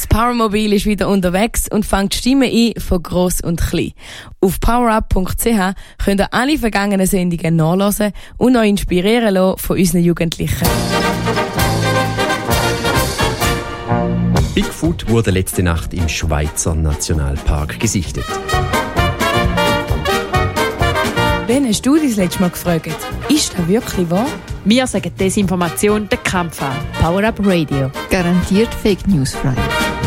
Powermobil ist wieder unterwegs und fängt Stimmen ein von gross und klein. Auf powerup.ch könnt ihr alle vergangenen Sendungen nachhören und euch inspirieren lassen von unseren Jugendlichen. Bigfoot wurde letzte Nacht im Schweizer Nationalpark gesichtet. Wen hast du das letzte Mal gefragt? Ist das wirklich wahr? Wir sagen Desinformation den Kampf an. Power Up Radio. Garantiert Fake News frei.